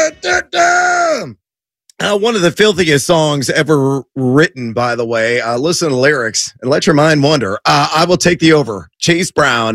One of the filthiest songs ever written, by the way. Listen to the lyrics and let your mind wander. I will take the over. Chase Brown,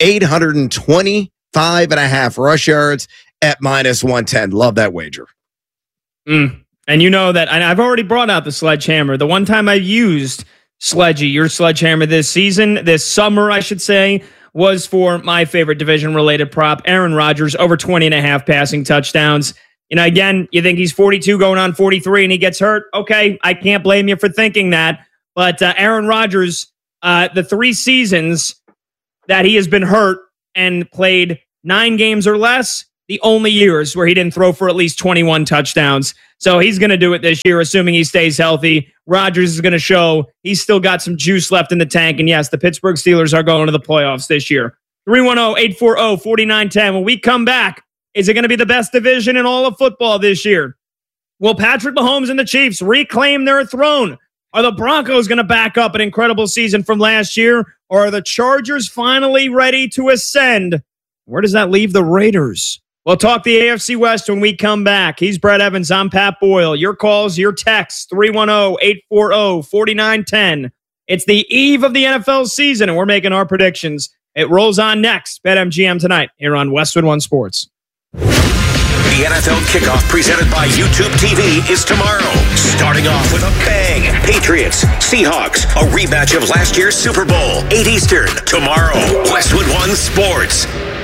825.5 rush yards at -110. Love that wager. And you know that, and I've already brought out the sledgehammer. The one time I used Sledgy, your sledgehammer this summer, I should say, was for my favorite division-related prop, Aaron Rodgers, over 20.5 passing touchdowns. Again, you think he's 42 going on 43 and he gets hurt. Okay, I can't blame you for thinking that. But Aaron Rodgers, the 3 seasons that he has been hurt and played 9 games or less, the only years where he didn't throw for at least 21 touchdowns. So he's going to do it this year, assuming he stays healthy. Rodgers is going to show he's still got some juice left in the tank. And yes, the Pittsburgh Steelers are going to the playoffs this year. 310-840-4910. When we come back, is it going to be the best division in all of football this year? Will Patrick Mahomes and the Chiefs reclaim their throne? Are the Broncos going to back up an incredible season from last year? Or are the Chargers finally ready to ascend? Where does that leave the Raiders? We'll talk the AFC West when we come back. He's Brett Evans. I'm Pat Boyle. Your calls, your texts, 310-840-4910. It's the eve of the NFL season, and we're making our predictions. It rolls on next. BetMGM tonight here on Westwood One Sports. The NFL kickoff presented by YouTube TV is tomorrow. Starting off with a bang. Patriots, Seahawks, a rematch of last year's Super Bowl. 8 Eastern, tomorrow. Westwood One Sports.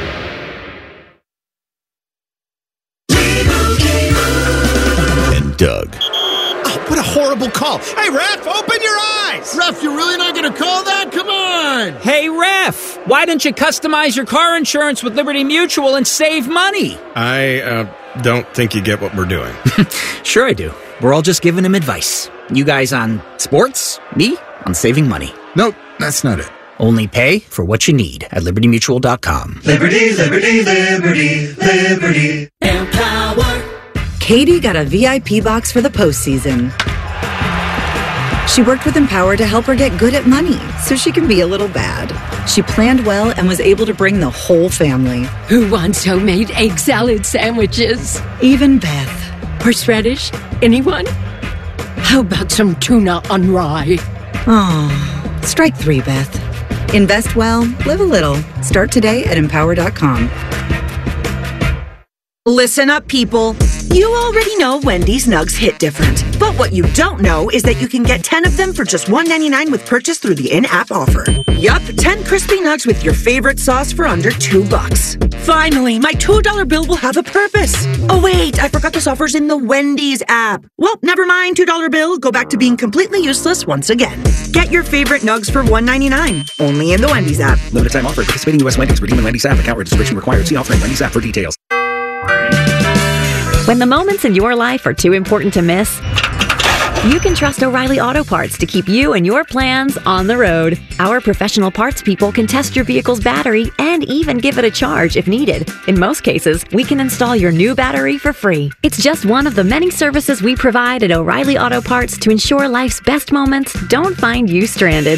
Doug. Oh, what a horrible call. Hey, ref, open your eyes. Ref, you're really not going to call that? Come on. Hey, ref, why don't you customize your car insurance with Liberty Mutual and save money? I don't think you get what we're doing. Sure I do. We're all just giving him advice. You guys on sports, me on saving money. Nope, that's not it. Only pay for what you need at LibertyMutual.com. Liberty, liberty, liberty, liberty. Empower. Katie got a VIP box for the postseason. She worked with Empower to help her get good at money so she can be a little bad. She planned well and was able to bring the whole family. Who wants homemade egg salad sandwiches? Even Beth. Horseradish? Anyone? How about some tuna on rye? Oh, strike 3, Beth. Invest well, live a little. Start today at Empower.com. Listen up, people. You already know Wendy's Nugs hit different. But what you don't know is that you can get 10 of them for just $1.99 with purchase through the in-app offer. Yup, 10 crispy nugs with your favorite sauce for under $2. Finally, my $2 bill will have a purpose. Oh wait, I forgot this offer's in the Wendy's app. Well, never mind, $2 bill. Go back to being completely useless once again. Get your favorite nugs for $1.99. Only in the Wendy's app. Limited time offer. Participating U.S. Wendy's. Redeem in Wendy's app. Account registration required. See offering Wendy's app for details. When the moments in your life are too important to miss, you can trust O'Reilly Auto Parts to keep you and your plans on the road. Our professional parts people can test your vehicle's battery and even give it a charge if needed. In most cases, we can install your new battery for free. It's just one of the many services we provide at O'Reilly Auto Parts to ensure life's best moments don't find you stranded.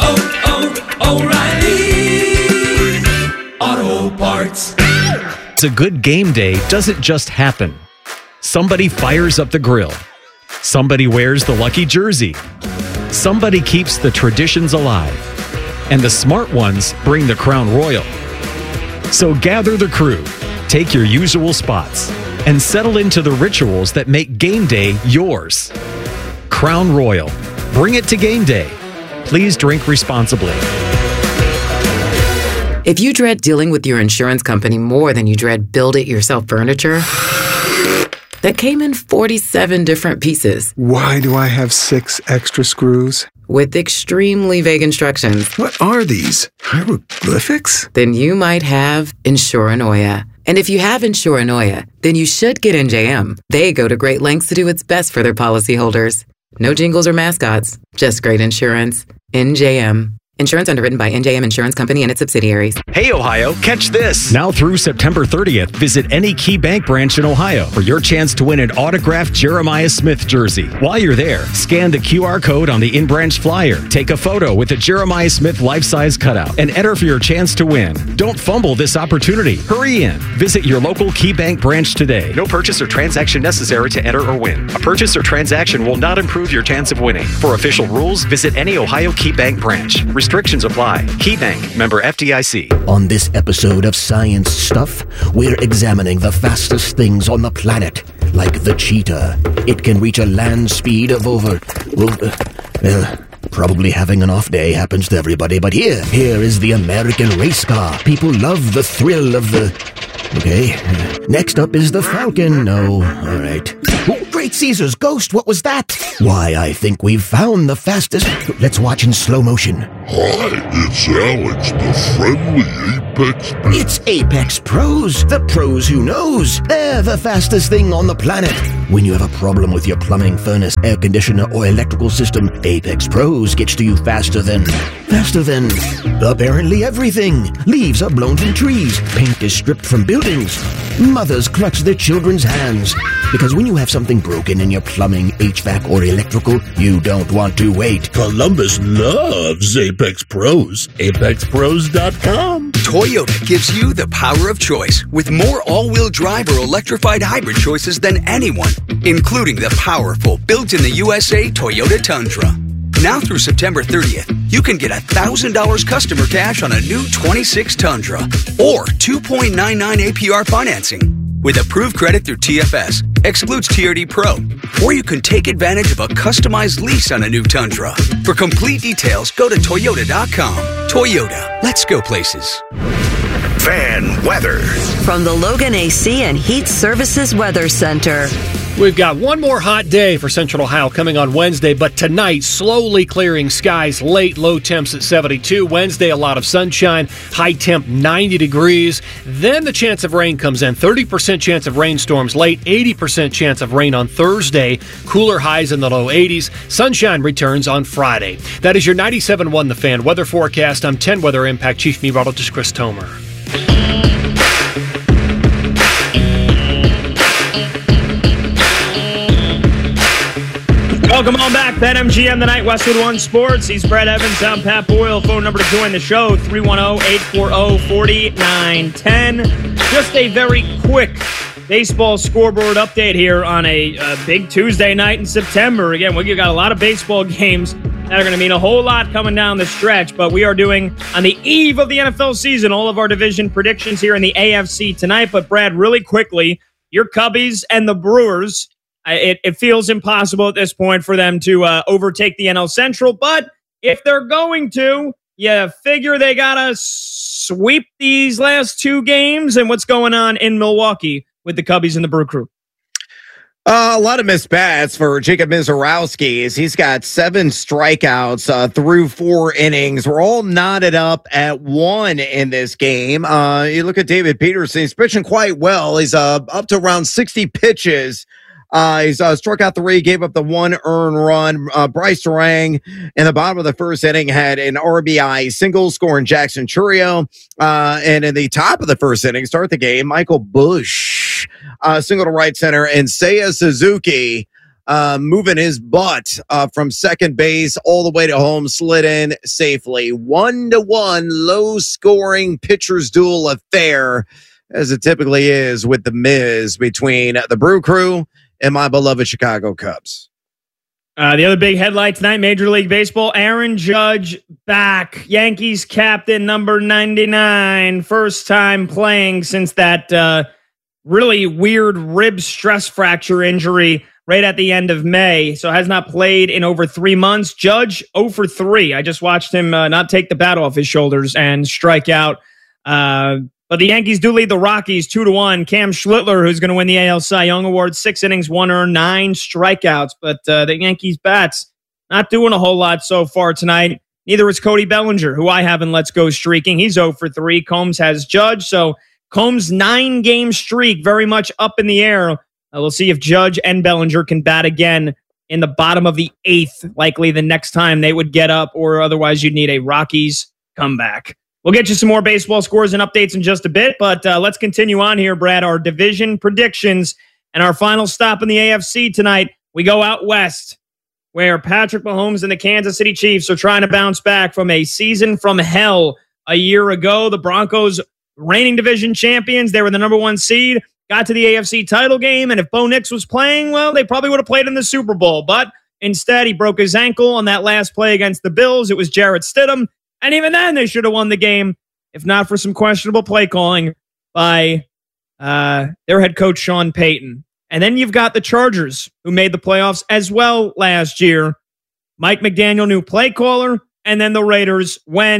O'Reilly Auto Parts. A good game day doesn't just happen. Somebody fires up the grill. Somebody wears the lucky jersey. Somebody keeps the traditions alive. And the smart ones bring the Crown Royal. So gather the crew, take your usual spots, and settle into the rituals that make game day yours. Crown Royal. Bring it to game day. Please drink responsibly. If you dread dealing with your insurance company more than you dread build-it-yourself furniture, that came in 47 different pieces. Why do I have 6 extra screws? With extremely vague instructions. What are these? Hieroglyphics? Then you might have Insuranoia. And if you have Insuranoia, then you should get NJM. They go to great lengths to do what's best for their policyholders. No jingles or mascots, just great insurance. NJM. Insurance underwritten by NJM Insurance Company and its subsidiaries. Hey, Ohio, catch this. Now through September 30th, visit any Key Bank branch in Ohio for your chance to win an autographed Jeremiah Smith jersey. While you're there, scan the QR code on the in-branch flyer, take a photo with a Jeremiah Smith life-size cutout, and enter for your chance to win. Don't fumble this opportunity. Hurry in. Visit your local Key Bank branch today. No purchase or transaction necessary to enter or win. A purchase or transaction will not improve your chance of winning. For official rules, visit any Ohio Key Bank branch. Restrictions apply. Key Bank, member FDIC. On this episode of Science Stuff, we're examining the fastest things on the planet, like the cheetah. It can reach a land speed of over... probably having an off day happens to everybody, but here is the American race car. People love the thrill of the... Okay. Next up is the Falcon. No. All right. Oh, Great Caesar's ghost. What was that? Why, I think we've found the fastest... Let's watch in slow motion. Hi, it's Alex, the friendly Apex... It's Apex Pros. The pros who knows. They're the fastest thing on the planet. When you have a problem with your plumbing, furnace, air conditioner, or electrical system, Apex Pros gets to you faster than apparently everything. Leaves are blown from trees. Paint is stripped from buildings. Mothers clutch their children's hands. Because when you have something broken in your plumbing, HVAC, or electrical, you don't want to wait. Columbus loves Apex Pros. ApexPros.com. Toyota gives you the power of choice with more all-wheel drive or electrified hybrid choices than anyone, including the powerful built-in-the-USA Toyota Tundra. Now through September 30th, you can get $1,000 customer cash on a new 26 Tundra or 2.99 APR financing with approved credit through TFS. Excludes TRD Pro. Or you can take advantage of a customized lease on a new Tundra. For complete details, go to Toyota.com. Toyota, let's go places. Fan weather. From the Logan AC and Heat Services Weather Center. We've got one more hot day for Central Ohio coming on Wednesday, but tonight, slowly clearing skies late, low temps at 72. Wednesday, a lot of sunshine, high temp 90 degrees. Then the chance of rain comes in, 30% chance of rainstorms late, 80% chance of rain on Thursday, cooler highs in the low 80s. Sunshine returns on Friday. That is your 97.1 The Fan weather forecast. I'm 10 Weather Impact Chief Meteorologist Chris Tomer. Welcome on back. BetMGM tonight, Westwood One Sports. He's Brett Evans. I'm Pat Boyle. Phone number to join the show, 310-840-4910. Just a very quick baseball scoreboard update here on a big Tuesday night in September. Again, we've got a lot of baseball games that are going to mean a whole lot coming down the stretch, but we are doing, on the eve of the NFL season, all of our division predictions here in the AFC tonight. But Brad, really quickly, your Cubbies and the Brewers... It feels impossible at this point for them to overtake the NL Central, but if they're going to, you figure they got to sweep these last two games. And what's going on in Milwaukee with the Cubbies and the Brew Crew? A lot of missed bats for Jacob Mizorowski. He's got 7 strikeouts through 4 innings. We're all knotted up at 1 in this game. You look at David Peterson. He's pitching quite well. He's up to around 60 pitches. He's struck out 3, gave up the 1 earned run. Bryce Durang in the bottom of the first inning had an RBI single, scoring Jackson Churio. And in the top of the first inning, start the game, Michael Busch, single to right center, and Seiya Suzuki moving his butt from second base all the way to home, slid in safely. 1-1 low-scoring pitcher's duel affair, as it typically is with the Miz, between the Brew Crew and my beloved Chicago Cubs. The other big headline tonight, Major League Baseball, Aaron Judge back. Yankees captain number 99. First time playing since that really weird rib stress fracture injury right at the end of May. So has not played in over 3 months. Judge 0 for 3. I just watched him not take the bat off his shoulders and strike out. But the Yankees do lead the Rockies 2-1. Cam Schlittler, who's going to win the AL Cy Young Award, 6 innings, 1 earned, 9 strikeouts. But the Yankees bats not doing a whole lot so far tonight. Neither is Cody Bellinger, who I have in Let's Go streaking. He's 0 for 3. Combs has Judge. So Combs' 9-game streak very much up in the air. We'll see if Judge and Bellinger can bat again in the bottom of the 8th, likely the next time they would get up, or otherwise you'd need a Rockies comeback. We'll get you some more baseball scores and updates in just a bit, but let's continue on here, Brad. Our division predictions and our final stop in the AFC tonight. We go out west, where Patrick Mahomes and the Kansas City Chiefs are trying to bounce back from a season from hell a year ago. The Broncos, reigning division champions, they were the number 1 seed, got to the AFC title game, and if Bo Nix was playing, well, they probably would have played in the Super Bowl, but instead he broke his ankle on that last play against the Bills. It was Jarrett Stidham. And even then, they should have won the game, if not for some questionable play calling by their head coach, Sean Payton. And then you've got the Chargers, who made the playoffs as well last year. Mike McDaniel, new play caller. And then the Raiders,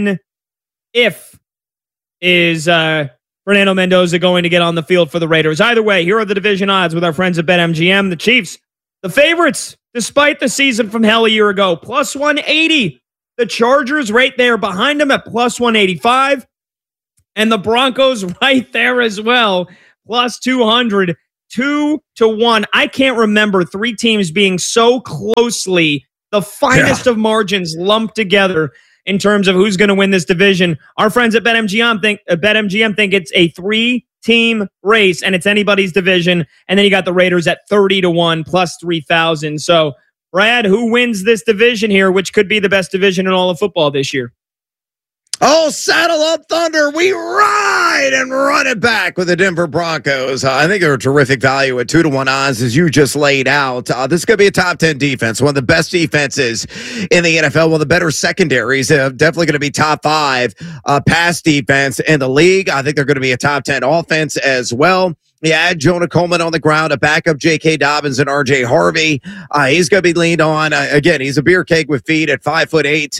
if is Fernando Mendoza going to get on the field for the Raiders. Either way, here are the division odds with our friends at BetMGM. The Chiefs, the favorites, despite the season from hell a year ago, plus 180. The Chargers right there behind them at plus 185. And the Broncos right there as well, plus 200, 2-1. I can't remember 3 teams being so closely the finest of margins lumped together in terms of who's going to win this division. Our friends at BetMGM think it's a 3-team race, and it's anybody's division. And then you got the Raiders at 30-1, plus 3,000. So, Brad, who wins this division here, which could be the best division in all of football this year? Oh, saddle up, Thunder. We ride and run it back with the Denver Broncos. I think they're a terrific value at 2-1 odds, as you just laid out. This could be a top 10 defense, one of the best defenses in the NFL, one of the better secondaries. Definitely going to be top 5 pass defense in the league. I think they're going to be a top 10 offense as well. You add Jonah Coleman on the ground, a backup J.K. Dobbins and R.J. Harvey. He's going to be leaned on. Again, he's a beer cake with feet at 5'8",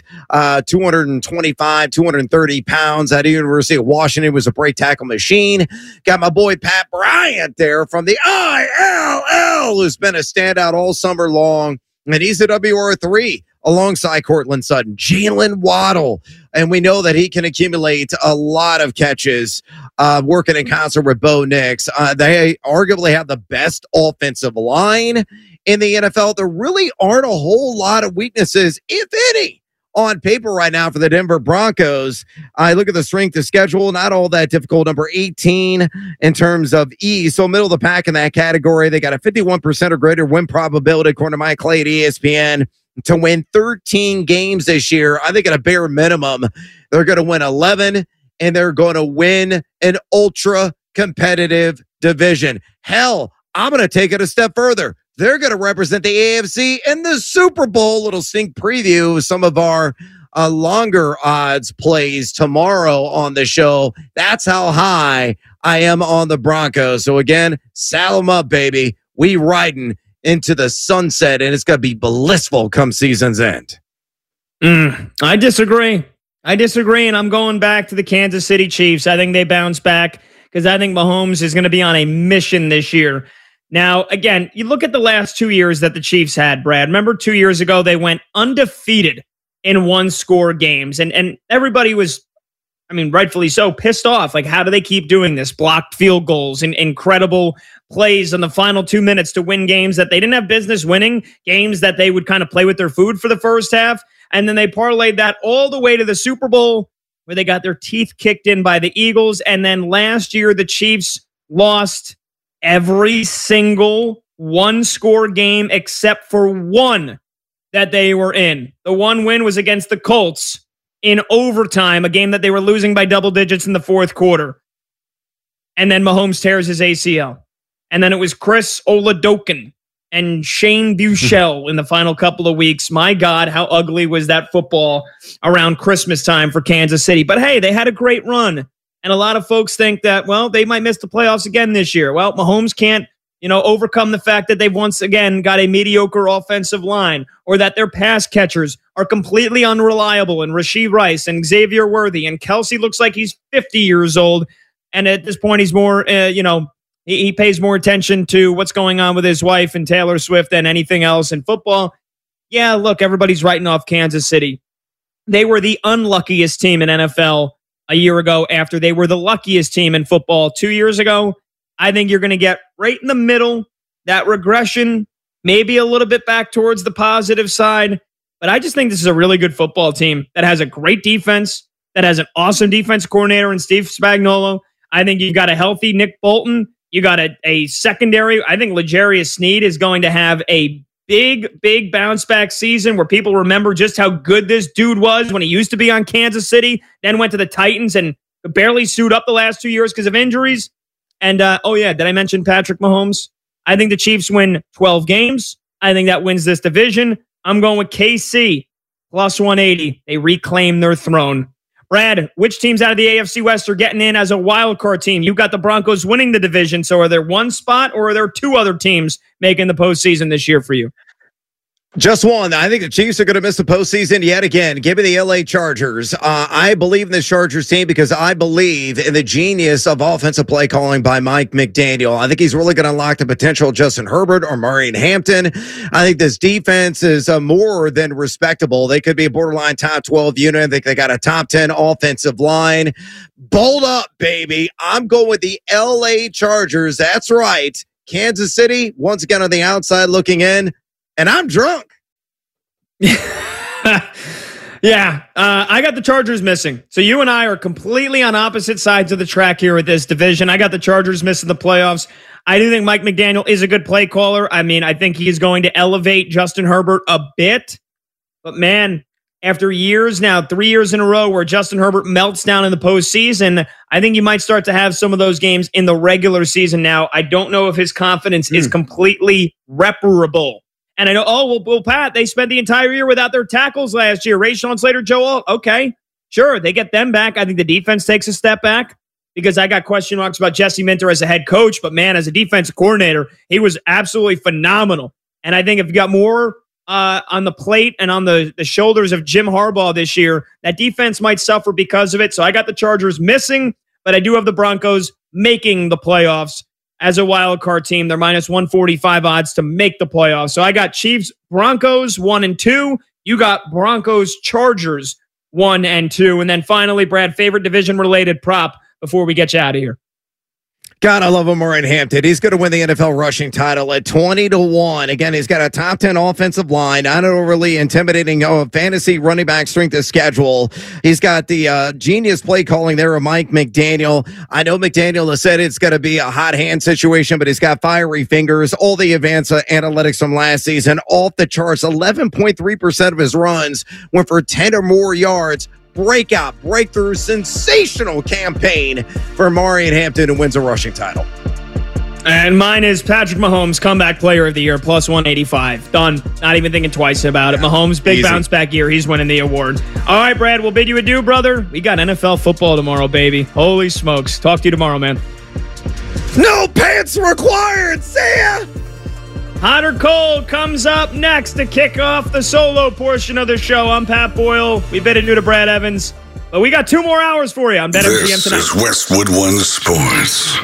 225, 230 pounds. At the University of Washington, was a break tackle machine. Got my boy Pat Bryant there from the ILL, who's been a standout all summer long. And he's a WR3 alongside Cortland Sutton. Jalen Waddle. And we know that he can accumulate a lot of catches working in concert with Bo Nix. They arguably have the best offensive line in the NFL. There really aren't a whole lot of weaknesses, if any, on paper right now for the Denver Broncos. I look at the strength of schedule, not all that difficult. Number 18 in terms of ease. So middle of the pack in that category. They got a 51% or greater win probability, according to Mike Clay at ESPN, to win 13 games this year. I think at a bare minimum, they're going to win 11, and they're going to win an ultra competitive division. Hell, I'm going to take it a step further. They're going to represent the AFC in the Super Bowl. Little sneak preview of some of our longer odds plays tomorrow on the show. That's how high I am on the Broncos. So again, saddle them up, baby. We riding into the sunset, and it's going to be blissful come season's end. I disagree, and I'm going back to the Kansas City Chiefs. I think they bounce back because I think Mahomes is going to be on a mission this year. Now, again, you look at the last 2 years that the Chiefs had, Brad. Remember 2 years ago, they went undefeated in one-score games, and everybody was, I mean, rightfully so, pissed off. Like, how do they keep doing this? Blocked field goals and incredible plays in the final 2 minutes to win games that they didn't have business winning, games that they would kind of play with their food for the first half. And then they parlayed that all the way to the Super Bowl, where they got their teeth kicked in by the Eagles. And then last year, the Chiefs lost every single one-score game except for one that they were in. The one win was against the Colts in overtime, a game that they were losing by double digits in the fourth quarter. And then Mahomes tears his ACL. And then it was Chris Oladokun and Shane Buechele in the final couple of weeks. My God, how ugly was that football around Christmas time for Kansas City. But hey, they had a great run. And a lot of folks think that, well, they might miss the playoffs again this year. Well, Mahomes can't, overcome the fact that they've once again got a mediocre offensive line, or that their pass catchers are completely unreliable, and Rashee Rice and Xavier Worthy, and Kelsey looks like he's 50 years old. And at this point, he's more, he pays more attention to what's going on with his wife and Taylor Swift than anything else in football. Yeah, look, everybody's writing off Kansas City. They were the unluckiest team in NFL a year ago after they were the luckiest team in football 2 years ago. I think you're going to get right in the middle, that regression maybe a little bit back towards the positive side. But I just think this is a really good football team that has a great defense, that has an awesome defense coordinator in Steve Spagnuolo. I think you got a healthy Nick Bolton. You got a secondary. I think L'Jarius Sneed is going to have a big bounce back season where people remember just how good this dude was when he used to be on Kansas City, then went to the Titans and barely suited up the last 2 years because of injuries. And, did I mention Patrick Mahomes? I think the Chiefs win 12 games. I think that wins this division. I'm going with KC, plus 180. They reclaim their throne. Brad, which teams out of the AFC West are getting in as a wild card team? You've got the Broncos winning the division, so are there one spot or are there two other teams making the postseason this year for you? Just one. I think the Chiefs are going to miss the postseason yet again. Give me the LA Chargers. I believe in this Chargers team because I believe in the genius of offensive play calling by Mike McDaniel. I think he's really going to unlock the potential of Justin Herbert or Marion Hampton. I think this defense is more than respectable. They could be a borderline top 12 unit. I think they got a top 10 offensive line. Bold up, baby. I'm going with the LA Chargers. That's right. Kansas City, once again on the outside looking in. And I'm drunk. I got the Chargers missing. So you and I are completely on opposite sides of the track here with this division. I got the Chargers missing the playoffs. I do think Mike McDaniel is a good play caller. I mean, I think he's going to elevate Justin Herbert a bit. But man, after years now, 3 years in a row where Justin Herbert melts down in the postseason, I think you might start to have some of those games in the regular season now. I don't know if his confidence is completely reparable. And I know, Pat, they spent the entire year without their tackles last year. Rashawn Slater, Joe Alt. Okay, sure, they get them back. I think the defense takes a step back because I got question marks about Jesse Minter as a head coach. But, man, as a defensive coordinator, he was absolutely phenomenal. And I think if you got more on the plate and on the shoulders of Jim Harbaugh this year, that defense might suffer because of it. So I got the Chargers missing, but I do have the Broncos making the playoffs. As a wild card team, they're minus 145 odds to make the playoffs. So I got Chiefs, Broncos 1 and 2. You got Broncos, Chargers 1 and 2. And then finally, Brad, favorite division related prop before we get you out of here. God, I love Marion Hampton. He's going to win the NFL rushing title at 20-1. Again, he's got a top 10 offensive line, not overly intimidating fantasy running back strength of schedule. He's got the genius play calling there of Mike McDaniel. I know McDaniel has said it's going to be a hot hand situation, but he's got fiery fingers. All the advanced analytics from last season off the charts. 11.3% of his runs went for 10 or more yards. Breakthrough, sensational campaign for Marion Hampton, who wins a rushing title. And mine is Patrick Mahomes, comeback player of the year, plus 185. Done. Not even thinking twice about it. Mahomes, big bounce back year. He's winning the award. All right, Brad, we'll bid you adieu, brother. We got NFL football tomorrow, baby. Holy smokes. Talk to you tomorrow, man. No pants required. See ya. Hot or Cold comes up next to kick off the solo portion of the show. I'm Pat Boyle. We bid adieu to Brad Evans. But we got 2 more hours for you on BetMGM tonight. This is Westwood One Sports.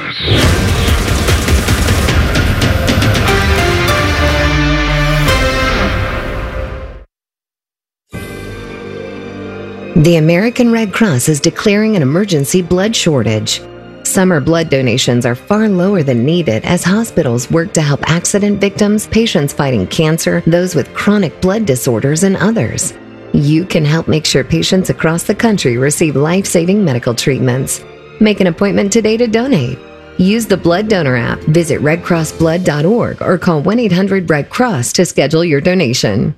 The American Red Cross is declaring an emergency blood shortage. Summer blood donations are far lower than needed as hospitals work to help accident victims, patients fighting cancer, those with chronic blood disorders, and others. You can help make sure patients across the country receive life-saving medical treatments. Make an appointment today to donate. Use the Blood Donor app, visit redcrossblood.org, or call 1-800-RED-CROSS to schedule your donation.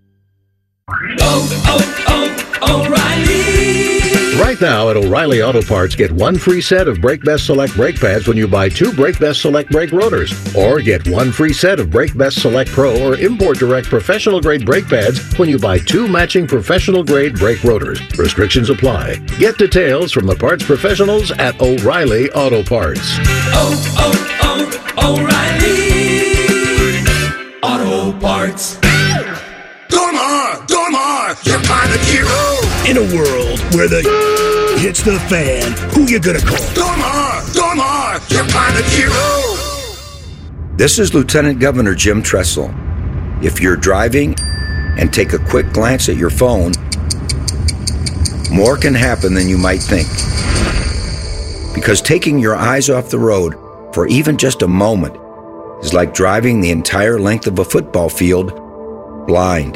O'Reilly. Right now at O'Reilly Auto Parts, get 1 free set of Brake Best Select brake pads when you buy 2 Brake Best Select brake rotors. Or get 1 free set of Brake Best Select Pro or Import Direct professional grade brake pads when you buy 2 matching professional grade brake rotors. Restrictions apply. Get details from the parts professionals at O'Reilly Auto Parts. O'Reilly Auto Parts. Dormar, you're my hero. In a world where the hits the fan, who you gonna call? Dormar, you're my hero. This is Lieutenant Governor Jim Tressel. If you're driving and take a quick glance at your phone, more can happen than you might think. Because taking your eyes off the road for even just a moment is like driving the entire length of a football field blind.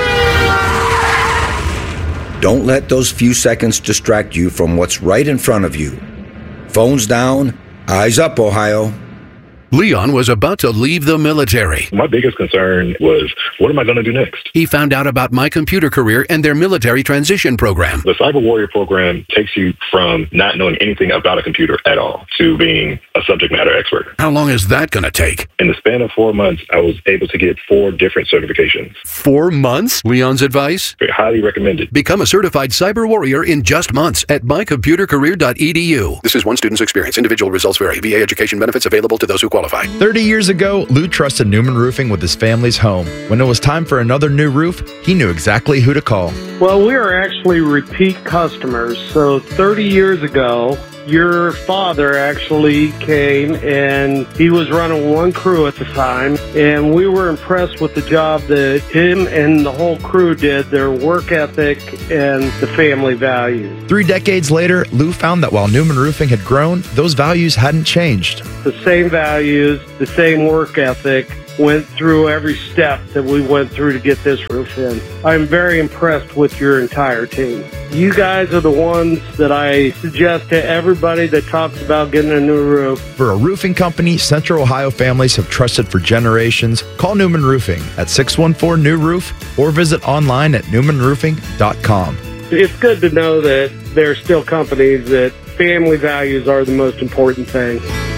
Don't let those few seconds distract you from what's right in front of you. Phones down, eyes up, Ohio. Leon was about to leave the military. My biggest concern was, what am I going to do next? He found out about My Computer Career and their military transition program. The Cyber Warrior program takes you from not knowing anything about a computer at all to being a subject matter expert. How long is that going to take? In the span of 4 months, I was able to get 4 different certifications. 4 months? Leon's advice? Highly recommended. Become a certified cyber warrior in just months at mycomputercareer.edu. This is one student's experience. Individual results vary. VA education benefits available to those who qualify. 30 years ago, Lou trusted Newman Roofing with his family's home. When it was time for another new roof, he knew exactly who to call. Well, we are actually repeat customers. So 30 years ago, your father actually came and he was running one crew at the time, and we were impressed with the job that him and the whole crew did, their work ethic and the family values. 3 decades later, Lou found that while Newman Roofing had grown, those values hadn't changed. The same values, the same work ethic, went through every step that we went through to get this roof in. I'm very impressed with your entire team. You guys are the ones that I suggest to everybody that talks about getting a new roof. For a roofing company Central Ohio families have trusted for generations, call Newman Roofing at 614-NEW-ROOF or visit online at newmanroofing.com. It's good to know that there are still companies that family values are the most important thing.